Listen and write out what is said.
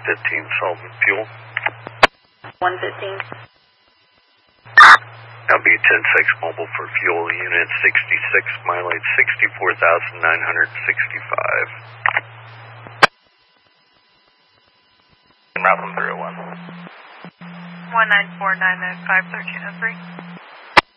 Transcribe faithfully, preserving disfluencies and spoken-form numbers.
fifteen, solvent fuel. one fifteen. L B ten six mobile for fuel, unit sixty-six, mileage sixty-four thousand nine hundred sixty-five. Malcolm three oh one. one nine four nine nine five thirteen oh three.